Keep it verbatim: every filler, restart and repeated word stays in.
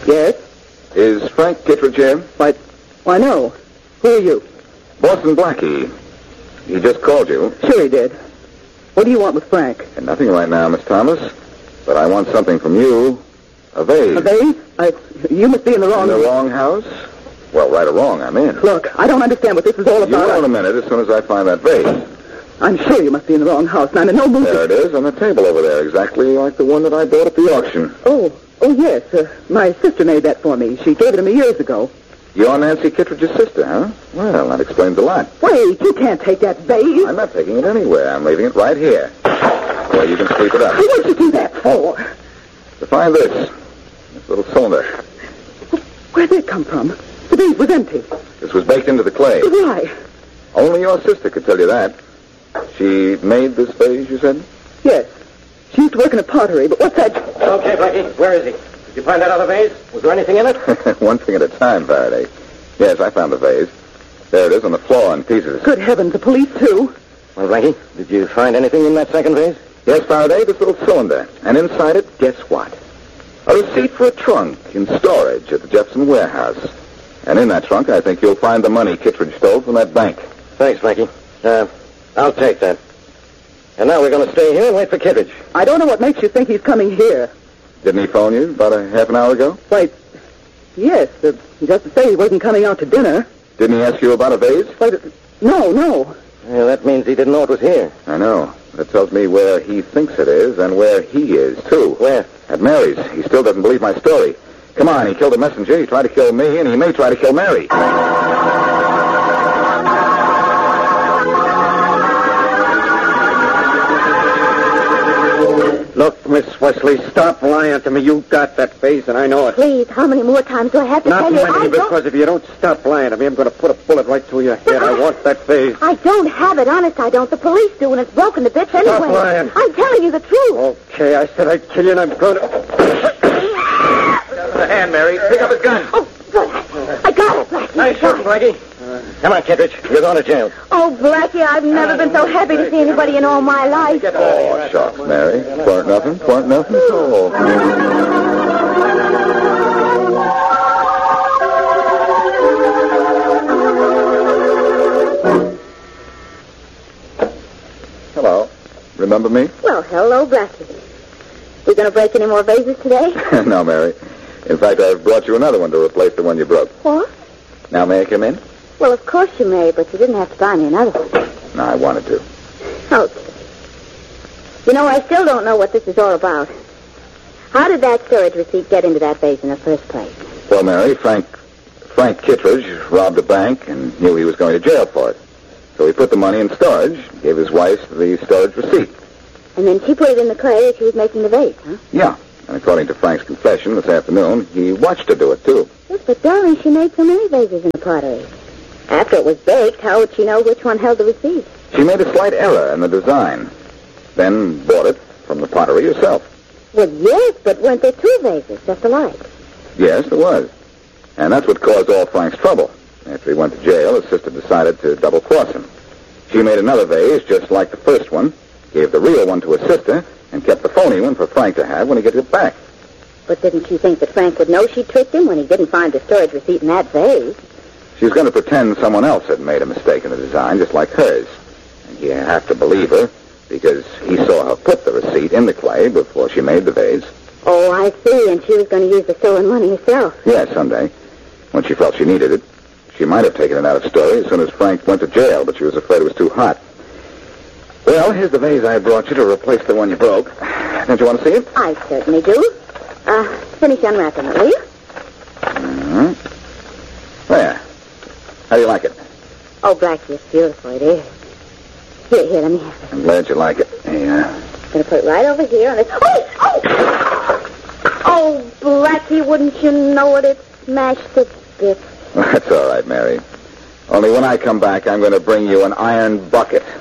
Yes? Is Frank Kittredge here? Why, why no. Who are you? Boston Blackie. He just called you. Sure he did. What do you want with Frank? And nothing right now, Miss Thomas. But I want something from you. A vase. A vase? I, you must be in the wrong... In the wrong house? Well, right or wrong, I'm in. Look, I don't understand what this is all You about. wait a minute as soon as I find that vase. I'm sure you must be in the wrong house, and I'm in no mood There to... it is on the table over there, exactly like the one that I bought at the auction. Oh, oh, yes. Uh, my sister made that for me. She gave it to me years ago. You're Nancy Kittredge's sister, huh? Well, that explains a lot. Wait, you can't take that vase. I'm not taking it anywhere. I'm leaving it right here. Where you can sweep it up. What'd you do that for? To find this. This little cylinder. Where'd it come from? The vase was empty. This was baked into the clay. Why? Only your sister could tell you that. She made this vase, you said? Yes. She used to work in a pottery, but what's that? Okay, Blackie, where is he? Did you find that other vase? Was there anything in it? One thing at a time, Faraday. Yes, I found the vase. There it is on the floor in pieces. Good heavens, the police, too. Well, Blackie, did you find anything in that second vase? Yes, Faraday, this little cylinder. And inside it, guess what? A receipt for a trunk in storage at the Jefferson warehouse. And in that trunk, I think you'll find the money Kittredge stole from that bank. Thanks, Blackie. Uh, I'll take that. And now we're going to stay here and wait for Kittredge. I don't know what makes you think he's coming here. Didn't he phone you about a half an hour ago? Why, yes, uh, just to say he wasn't coming out to dinner. Didn't he ask you about a vase? Why, uh, no, no. Well, that means he didn't know it was here. I know. That tells me where he thinks it is and where he is, too. Where? At Mary's. He still doesn't believe my story. Come on, he killed a messenger, he tried to kill me, and he may try to kill Mary. Look, Miss Wesley, stop lying to me. You got that vase, and I know it. Please, how many more times do I have to Not tell you? many, I because don't... if you don't stop lying to me, I'm going to put a bullet right through your head. I want that vase. I don't have it, honest, I don't. The police do, and it's broken to bits anyway. Stop lying. I'm telling you the truth. Okay, I said I'd kill you, and I'm going to... The hand, Mary. Pick up his gun. Oh, good. I got it, Blackie. Nice shooting, Blackie. Come on, Kittredge. You're going to jail. Oh, Blackie, I've never been so happy to see anybody in all my life. Oh, shucks, Mary. Twarn't nothing, twarn't nothing. Oh. Hello. Remember me? Well, hello, Blackie. We going to break any more vases today? No, Mary. In fact, I've brought you another one to replace the one you broke. What? Now, may I come in? Well, of course you may, but you didn't have to buy me another one. No, I wanted to. Okay. You know, I still don't know what this is all about. How did that storage receipt get into that vase in the first place? Well, Mary, Frank Frank Kittredge robbed a bank and knew he was going to jail for it. So he put the money in storage, gave his wife the storage receipt. And then she put it in the clay as she was making the vase, huh? Yeah. And according to Frank's confession this afternoon, he watched her do it, too. Yes, but darling, she made so many vases in the pottery. After it was baked, how would she know which one held the receipt? She made a slight error in the design, then bought it from the pottery herself. Well, yes, but weren't there two vases just alike? Yes, there was. And that's what caused all Frank's trouble. After he went to jail, his sister decided to double-cross him. She made another vase just like the first one, gave the real one to her sister, and kept the phony one for Frank to have when he gets it back. But didn't she think that Frank would know she tricked him when he didn't find the storage receipt in that vase? She was going to pretend someone else had made a mistake in the design, just like hers. And you have to believe her, because he saw her put the receipt in the clay before she made the vase. Oh, I see, and she was going to use the stolen money herself. Yes, someday, when she felt she needed it. She might have taken it out of storage as soon as Frank went to jail, but she was afraid it was too hot. Well, here's the vase I brought you to replace the one you broke. Don't you want to see it? I certainly do. Uh, finish unwrapping it, will you? Mm-hmm. There. How do you like it? Oh, Blackie, it's beautiful, it is. Here, here, let me have it. I'm glad you like it. Yeah. I'm going to put it right over here on this... Oh! Oh! Oh, Blackie, wouldn't you know it? It smashed to bits. Well, that's all right, Mary. Only when I come back, I'm going to bring you an iron bucket.